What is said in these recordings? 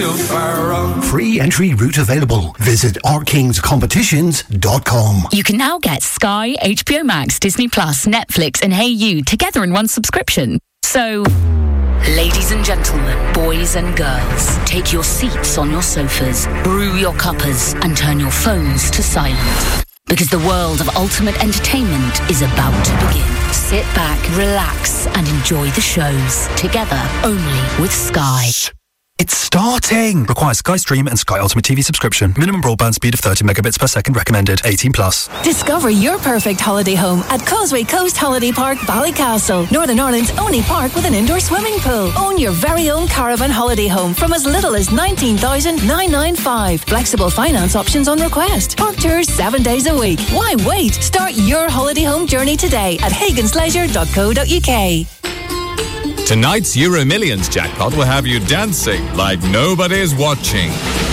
too far wrong. Free entry route available. Visit ourkingscompetitions.com. You can now get Sky, HBO Max, Disney Plus, Netflix and Hey You together in one subscription. So, ladies and gentlemen, boys and girls, take your seats on your sofas, brew your cuppers and turn your phones to silent. Because the world of ultimate entertainment is about to begin. Sit back, relax and enjoy the shows together only with Sky. It's starting! Requires Sky Stream and Sky Ultimate TV subscription. Minimum broadband speed of 30 megabits per second recommended. 18 plus. Discover your perfect holiday home at Causeway Coast Holiday Park, Ballycastle. Northern Ireland's only park with an indoor swimming pool. Own your very own caravan holiday home from as little as $19,995. Flexible finance options on request. Park tours 7 days a week. Why wait? Start your holiday home journey today at hagansleisure.co.uk. Tonight's Euro Millions jackpot will have you dancing like nobody's watching.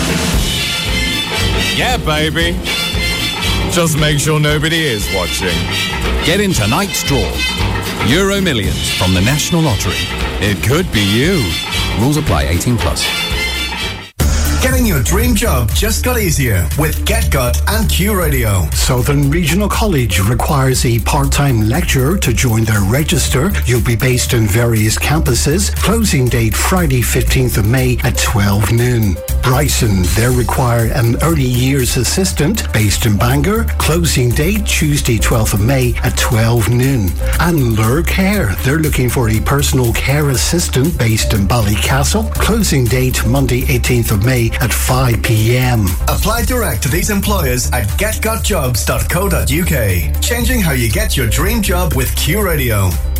Yeah, baby. Just make sure nobody is watching. Get in tonight's draw. Euro Millions from the National Lottery. It could be you. Rules apply. 18 plus. Getting your dream job just got easier with GetGut and Q Radio. Southern Regional College requires a part-time lecturer to join their register. You'll be based in various campuses. Closing date Friday 15th of May at 12 noon. Bryson, they require an early years assistant based in Bangor. Closing date Tuesday 12th of May at 12 noon. And Lure Care, they're looking for a personal care assistant based in Ballycastle. Closing date Monday 18th of May at 5 p.m. Apply direct to these employers at getgotjobs.co.uk. Changing how you get your dream job with Q Radio.